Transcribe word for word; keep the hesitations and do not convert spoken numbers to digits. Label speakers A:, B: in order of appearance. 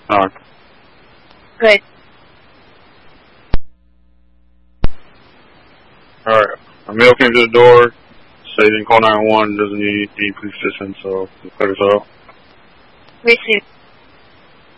A: Alright.
B: Good.
A: Alright. A male came to the door, stating call nine one one, doesn't need any police assistance, so let us out.
B: Receive.